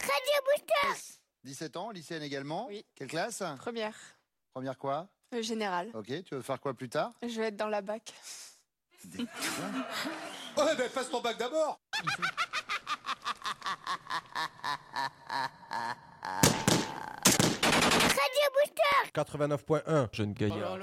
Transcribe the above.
Radio Booster. 17 ans, lycéenne également. Oui. Quelle classe? Première. Première quoi? Générale. Ok, tu veux faire quoi plus tard? Je vais être dans la bac. Ouais, ben passe ton bac d'abord. Radio Booster. 89.1. Jeune gaillard.